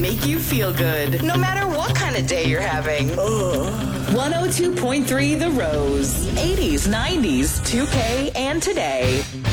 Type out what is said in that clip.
make you feel good, no matter what kind of day you're having. 102.3 The Rose. 80s, 90s, 2K, and today.